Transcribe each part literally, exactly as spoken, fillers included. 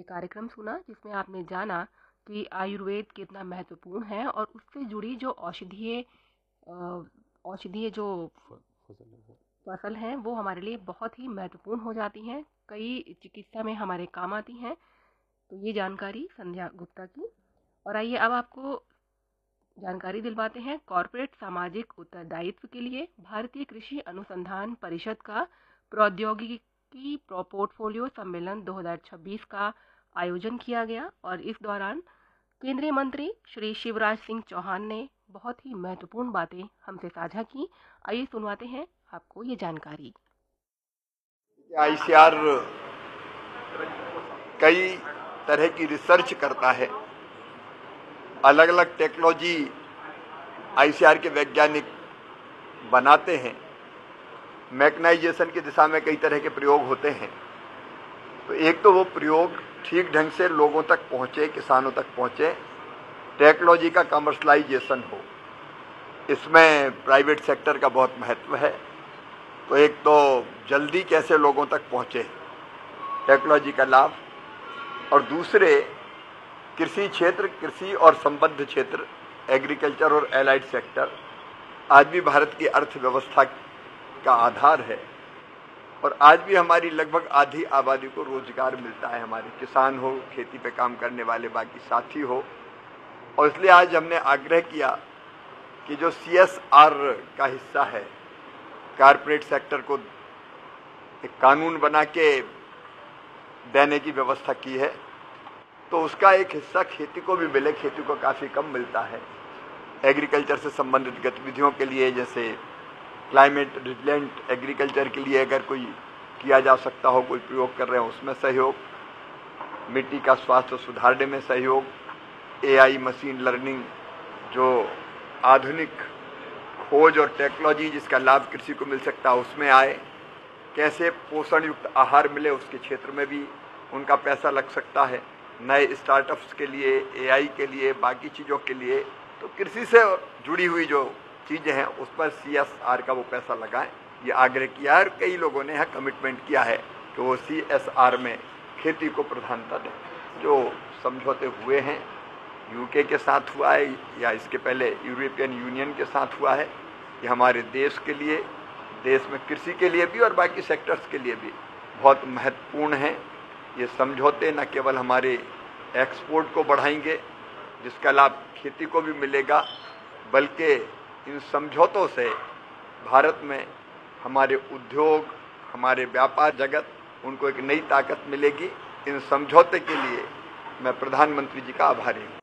ये कार्यक्रम सुना जिसमें आपने जाना कि आयुर्वेद कितना महत्वपूर्ण है और उससे जुड़ी जो औषधीय अ, औषधीय जो फसल हैं वो हमारे लिए बहुत ही महत्वपूर्ण हो जाती हैं, कई चिकित्सा में हमारे काम आती हैं। तो ये जानकारी संध्या गुप्ता की। और आइए अब आपको जानकारी दिलवाते हैं कॉर्पोरेट सामाजिक उत्तरदायित्व के लिए भारतीय कृषि अनुसंधान परिषद का प्रौद्योगिकी पोर्टफोलियो सम्मेलन दो हज़ार छब्बीस का आयोजन किया गया और इस दौरान केंद्रीय मंत्री श्री शिवराज सिंह चौहान ने बहुत ही महत्वपूर्ण बातें हमसे साझा की। आइए सुनवाते हैं आपको ये जानकारी। आईसीआर कई तरह की रिसर्च करता है, अलग अलग टेक्नोलॉजी आईसीआर के वैज्ञानिक बनाते हैं। मैकेनाइजेशन की दिशा में कई तरह के प्रयोग होते हैं। तो एक तो वो प्रयोग ठीक ढंग से लोगों तक पहुंचे, किसानों तक पहुंचे, टेक्नोलॉजी का कमर्शलाइजेशन हो, इसमें प्राइवेट सेक्टर का बहुत महत्व है। तो एक तो जल्दी कैसे लोगों तक पहुंचे टेक्नोलॉजी का लाभ, और दूसरे कृषि क्षेत्र, कृषि और संबद्ध क्षेत्र, एग्रीकल्चर और एलाइड सेक्टर आज भी भारत की अर्थव्यवस्था का आधार है और आज भी हमारी लगभग आधी आबादी को रोजगार मिलता है, हमारे किसान हो, खेती पे काम करने वाले बाकी साथी हो। और इसलिए आज हमने आग्रह किया कि जो सी एस आर का हिस्सा है, कारपोरेट सेक्टर को एक कानून बना के देने की व्यवस्था की है, तो उसका एक हिस्सा खेती को भी मिले। खेती को काफ़ी कम मिलता है। एग्रीकल्चर से संबंधित गतिविधियों के लिए, जैसे क्लाइमेट रिजिलेंट एग्रीकल्चर के लिए अगर कोई किया जा सकता हो, कोई प्रयोग कर रहे हो, उसमें सहयोग, मिट्टी का स्वास्थ्य सुधारने में सहयोग, एआई मशीन लर्निंग जो आधुनिक खोज और टेक्नोलॉजी जिसका लाभ कृषि को मिल सकता है उसमें आए, कैसे पोषण युक्त आहार मिले उसके क्षेत्र में भी उनका पैसा लग सकता है। नए स्टार्टअप्स के लिए, एआई के लिए, बाकी चीज़ों के लिए, तो कृषि से जुड़ी हुई जो चीज़ें हैं उस पर सी एस आर का वो पैसा लगाएं, ये आग्रह किया है। और कई लोगों ने यहाँ कमिटमेंट किया है कि वो सी एस आर में खेती को प्रधानता दें। जो समझौते हुए हैं, यूके के साथ हुआ है या इसके पहले यूरोपियन यूनियन के साथ हुआ है, ये हमारे देश के लिए, देश में कृषि के लिए भी और बाकी सेक्टर्स के लिए भी बहुत महत्वपूर्ण है। ये समझौते न केवल हमारे एक्सपोर्ट को बढ़ाएंगे जिसका लाभ खेती को भी मिलेगा, बल्कि इन समझौतों से भारत में हमारे उद्योग, हमारे व्यापार जगत, उनको एक नई ताकत मिलेगी। इन समझौते के लिए मैं प्रधानमंत्री जी का आभारी हूँ।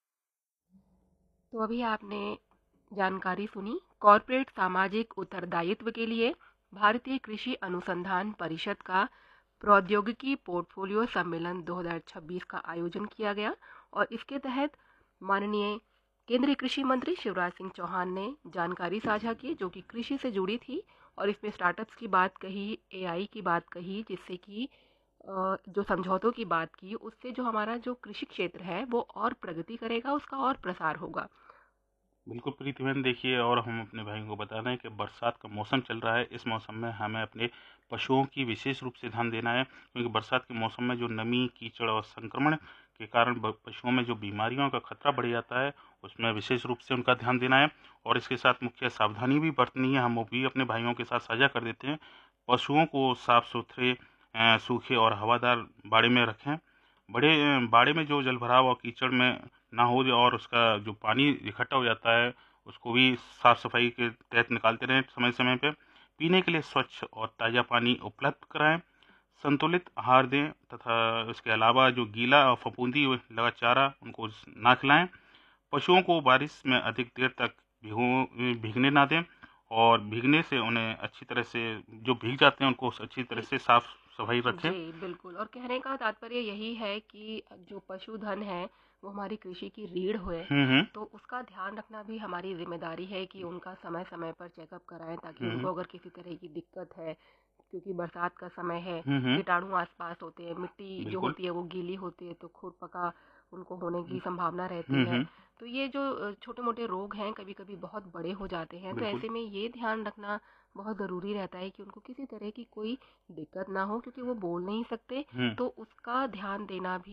तो अभी आपने जानकारी सुनी कॉर्पोरेट सामाजिक उत्तरदायित्व के लिए भारतीय कृषि अनुसंधान परिषद का प्रौद्योगिकी पोर्टफोलियो सम्मेलन दो हज़ार छब्बीस का आयोजन किया गया और इसके तहत माननीय केंद्रीय कृषि मंत्री शिवराज सिंह चौहान ने जानकारी साझा की जो कि कृषि से जुड़ी थी और इसमें स्टार्टअप्स की बात कही, एआई की बात कही, जिससे कि जो समझौतों की बात की उससे जो हमारा जो कृषि क्षेत्र है वो और प्रगति करेगा, उसका और प्रसार होगा। बिल्कुल प्रीति बहन, देखिए, और हम अपने भाइयों को बता रहे हैं कि बरसात का मौसम चल रहा है। इस मौसम में हमें अपने पशुओं की विशेष रूप से ध्यान देना है, क्योंकि बरसात के मौसम में जो नमी, कीचड़ और संक्रमण के कारण पशुओं में जो बीमारियों का खतरा बढ़ जाता है, उसमें विशेष रूप से उनका ध्यान देना है। और इसके साथ मुख्य सावधानी भी बरतनी है, हम वो भी अपने भाइयों के साथ साझा कर देते हैं। पशुओं को साफ सुथरे, सूखे और हवादार बाड़े में रखें। बड़े बाड़े में जो जल भराव और कीचड़ में ना हो और उसका जो पानी इकट्ठा हो जाता है उसको भी साफ सफाई के तहत निकालते रहें समय समय पे। पीने के लिए स्वच्छ और ताज़ा पानी उपलब्ध कराएं, संतुलित आहार दें तथा इसके अलावा जो गीला और फफूंदी लगा चारा उनको ना खिलाएं। पशुओं को बारिश में अधिक देर तक भिगो भीगने ना दें और भीगने से उन्हें अच्छी तरह से, जो भीग जाते हैं उनको अच्छी तरह से साफ सफाई रखें। जी बिल्कुल, और कहने का तात्पर्य यही है कि जो पशुधन है वो हमारी कृषि की रीढ़ है, तो उसका ध्यान रखना भी हमारी जिम्मेदारी है कि उनका समय समय पर चेकअप कराएं ताकि उनको अगर किसी तरह की दिक्कत है, क्योंकि बरसात का समय है, कीटाणु आसपास होते हैं, मिट्टी जो होती है वो गीली होती है, तो खुरपका उनको होने की संभावना रहती है। तो ये जो छोटे मोटे रोग हैं कभी कभी बहुत बड़े हो जाते हैं, तो ऐसे में ये ध्यान रखना बहुत ज़रूरी रहता है कि उनको किसी तरह की कोई दिक्कत ना हो, क्योंकि वो बोल नहीं सकते, तो उसका ध्यान देना भी